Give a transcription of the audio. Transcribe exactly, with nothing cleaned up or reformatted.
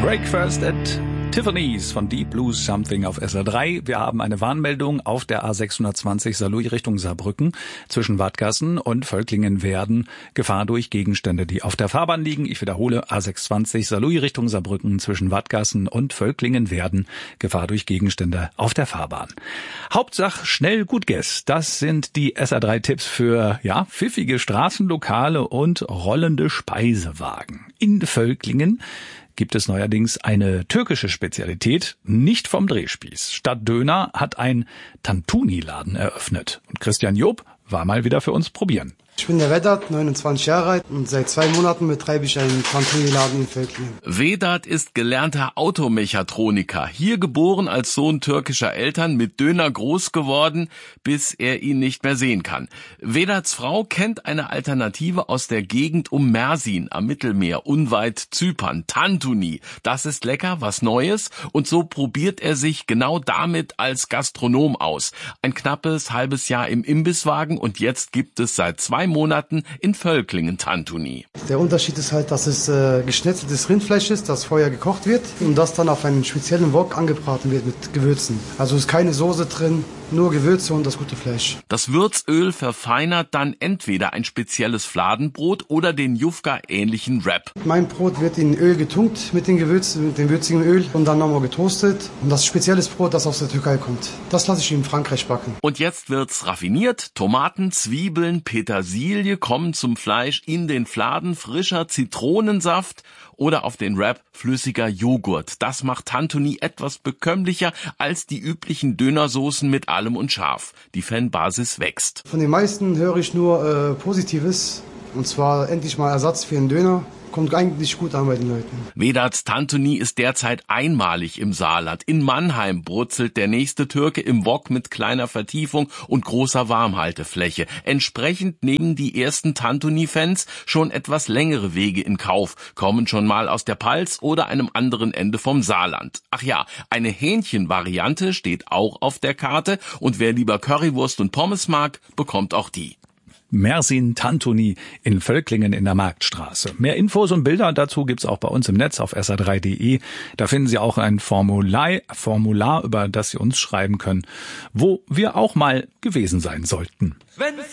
Breakfast at Tiffany's von Deep Blue Something auf S R drei. Wir haben eine Warnmeldung auf der A sechshundertzwanzig Saarlouis Richtung Saarbrücken zwischen Wadgassen und Völklingen-Werden. Gefahr durch Gegenstände, die auf der Fahrbahn liegen. Ich wiederhole, A sechshundertzwanzig Saarlouis Richtung Saarbrücken zwischen Wadgassen und Völklingen-Werden. Gefahr durch Gegenstände auf der Fahrbahn. Hauptsache schnell gut guess. Das sind die S R drei Tipps für, ja, pfiffige Straßenlokale und rollende Speisewagen. In Völklingen gibt es neuerdings eine türkische Spezialität, nicht vom Drehspieß. Statt Döner hat ein Tantuni-Laden eröffnet. Und Christian Job war mal wieder für uns probieren. Ich bin der Vedat, neunundzwanzig Jahre alt und seit zwei Monaten betreibe ich einen Tantuni-Laden in Völklingen. Vedat ist gelernter Automechatroniker, hier geboren als Sohn türkischer Eltern, mit Döner groß geworden, bis er ihn nicht mehr sehen kann. Vedats Frau kennt eine Alternative aus der Gegend um Mersin am Mittelmeer, unweit Zypern, Tantuni. Das ist lecker, was Neues, und so probiert er sich genau damit als Gastronom aus. Ein knappes halbes Jahr im Imbisswagen und jetzt gibt es seit zwei Monaten in Völklingen Tantuni. Der Unterschied ist halt, dass es äh, geschnetzeltes Rindfleisch ist, das vorher gekocht wird und das dann auf einen speziellen Wok angebraten wird mit Gewürzen. Also ist keine Soße drin, nur Gewürze und das gute Fleisch. Das Würzöl verfeinert dann entweder ein spezielles Fladenbrot oder den Jufka-ähnlichen Wrap. Mein Brot wird in Öl getunkt mit den Gewürzen, mit dem würzigen Öl und dann nochmal getoastet. Und das ist spezielles Brot, das aus der Türkei kommt. Das lasse ich in Frankreich backen. Und jetzt wird's raffiniert. Tomaten, Zwiebeln, Petersilie kommen zum Fleisch in den Fladen, frischer Zitronensaft oder auf den Wrap flüssiger Joghurt. Das macht Tantuni etwas bekömmlicher als die üblichen Dönersoßen mit allem und scharf. Die Fanbasis wächst. Von den meisten höre ich nur äh, Positives. Und zwar endlich mal Ersatz für einen Döner. Kommt eigentlich gut an bei den Leuten. Vedats Tantuni ist derzeit einmalig im Saarland. In Mannheim brutzelt der nächste Türke im Wok mit kleiner Vertiefung und großer Warmhaltefläche. Entsprechend nehmen die ersten Tantuni-Fans schon etwas längere Wege in Kauf, kommen schon mal aus der Palz oder einem anderen Ende vom Saarland. Ach ja, eine Hähnchen-Variante steht auch auf der Karte und wer lieber Currywurst und Pommes mag, bekommt auch die. Mersin Tantuni in Völklingen in der Marktstraße. Mehr Infos und Bilder dazu gibt's auch bei uns im Netz auf S R drei Punkt de. Da finden Sie auch ein Formular, Formular, über das Sie uns schreiben können, wo wir auch mal gewesen sein sollten. Wenn